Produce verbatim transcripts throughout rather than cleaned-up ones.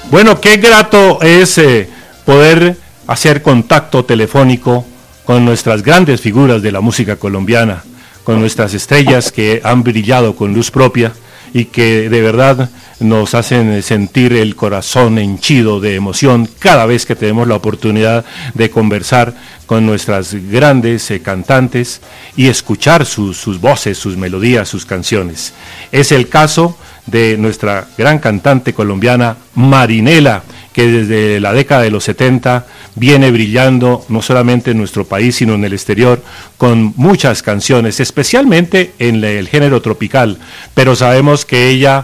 Bueno, qué grato es eh, poder hacer contacto telefónico con nuestras grandes figuras de la música colombiana, con nuestras estrellas que han brillado con luz propia y que de verdad nos hacen sentir el corazón henchido de emoción cada vez que tenemos la oportunidad de conversar con nuestras grandes eh, cantantes y escuchar sus, sus voces, sus melodías, sus canciones. Es el caso de nuestra gran cantante colombiana Marinela, que desde la década de los setenta viene brillando no solamente en nuestro país, sino en el exterior, con muchas canciones, especialmente en el género tropical, pero sabemos que ella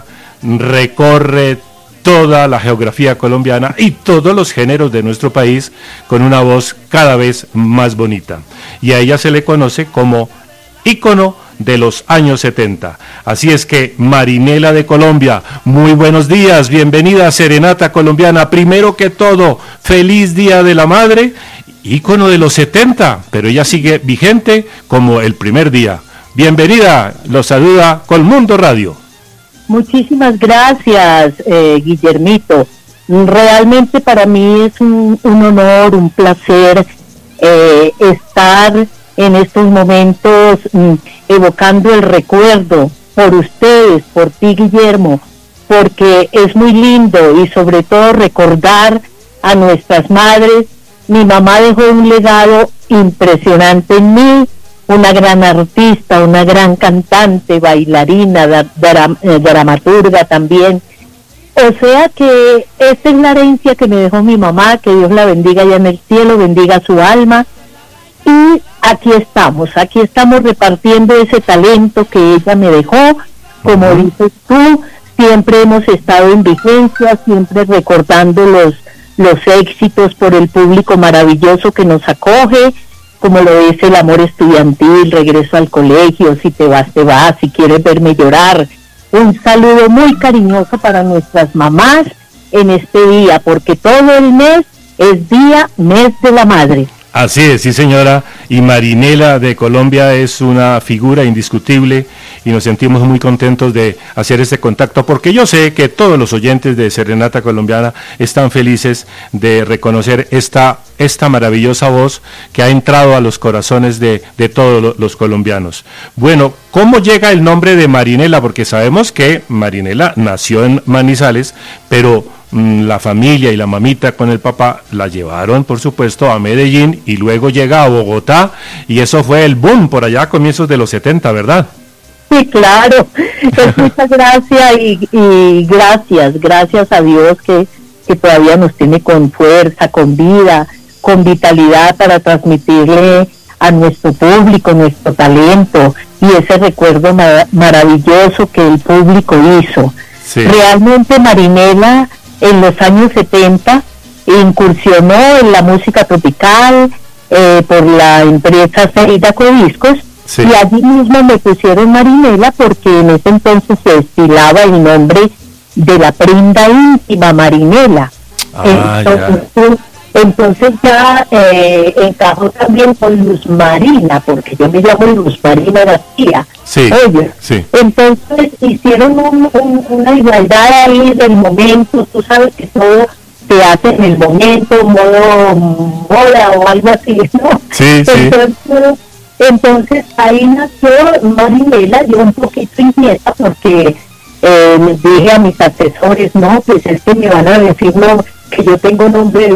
recorre toda la geografía colombiana y todos los géneros de nuestro país con una voz cada vez más bonita. Y a ella se le conoce como ícono de los años setenta. Así es que Marinela de Colombia, muy buenos días, bienvenida a Serenata Colombiana. Primero que todo, feliz Día de la Madre, ícono de los setenta, pero ella sigue vigente como el primer día. Bienvenida, los saluda Colmundo Radio. Muchísimas gracias, eh, Guillermito. Realmente para mí es un, un honor, un placer eh, estar en estos momentos mm, evocando el recuerdo por ustedes, por ti, Guillermo, porque es muy lindo y sobre todo recordar a nuestras madres. Mi mamá dejó un legado impresionante en mí, una gran artista, una gran cantante, bailarina, da, dra, eh, dramaturga también. O sea que esta es la herencia que me dejó mi mamá, que Dios la bendiga allá en el cielo, bendiga su alma. Y aquí estamos, aquí estamos repartiendo ese talento que ella me dejó. Como uh-huh. dices tú, siempre hemos estado en vigencia, siempre recordando los, los éxitos por el público maravilloso que nos acoge, como lo es El amor estudiantil, Regreso al colegio, Si te vas, te vas, Si quieres verme llorar. Un saludo muy cariñoso para nuestras mamás en este día, porque todo el mes es día, mes de la madre. Así es, sí señora, y Marinela de Colombia es una figura indiscutible y nos sentimos muy contentos de hacer este contacto porque yo sé que todos los oyentes de Serenata Colombiana están felices de reconocer esta, esta maravillosa voz que ha entrado a los corazones de, de todos los colombianos. Bueno, ¿cómo llega el nombre de Marinela? Porque sabemos que Marinela nació en Manizales, pero la familia y la mamita con el papá la llevaron, por supuesto, a Medellín y luego llega a Bogotá y eso fue el boom por allá a comienzos de los setenta, ¿verdad? Sí, claro. Pues muchas gracias y, y gracias, gracias a Dios que, que todavía nos tiene con fuerza, con vida, con vitalidad para transmitirle a nuestro público nuestro talento y ese recuerdo ma- maravilloso que el público hizo. Sí. Realmente Marinela en los años setenta incursionó en la música tropical eh, por la empresa Cerida Codiscos, sí. Y allí mismo me pusieron Marinela porque en ese entonces se estilaba el nombre de la prenda íntima Marinela. Ah, entonces, ya. entonces ya eh, encajó también con Luz Marina, porque yo me llamo Luz Marina García. Sí, Oye, sí. Entonces hicieron un, un, una igualdad ahí del momento, tú sabes que todo se hace en el momento, modo moda o algo así, ¿no? Sí, entonces, sí. Entonces ahí nació Marinela, yo un poquito inquieta porque eh, les dije a mis asesores, no, pues es que me van a decir no, que yo tengo nombre de